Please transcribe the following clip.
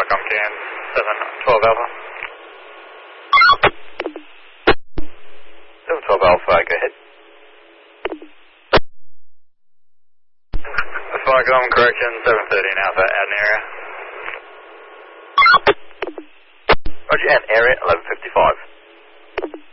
Comcan 712 Alpha. 712 Alpha, go ahead. 5 km correction, 713 Alpha, add an area. Roger, and area 1155.